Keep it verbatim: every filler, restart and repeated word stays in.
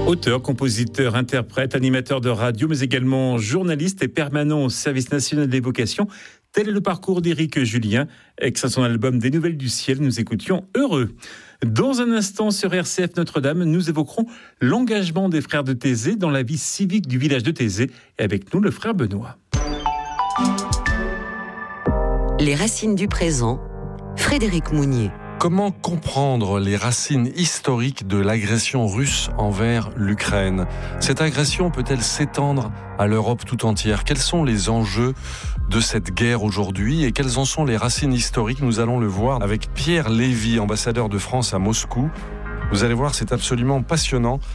Auteur, compositeur, interprète, animateur de radio, mais également journaliste et permanent au service national des vocations. Tel est le parcours d'Éric Julien. Extrait son album Des Nouvelles du Ciel, nous écoutions Heureux. Dans un instant, sur R C F Notre-Dame, nous évoquerons l'engagement des frères de Taizé dans la vie civique du village de Taizé. Et avec nous, le frère Benoît. Les racines du présent, Frédéric Mounier. Comment comprendre les racines historiques de l'agression russe envers l'Ukraine ? Cette agression peut-elle s'étendre à l'Europe tout entière ? Quels sont les enjeux de cette guerre aujourd'hui et quelles en sont les racines historiques ? Nous allons le voir avec Pierre Lévy, ambassadeur de France à Moscou. Vous allez voir, c'est absolument passionnant.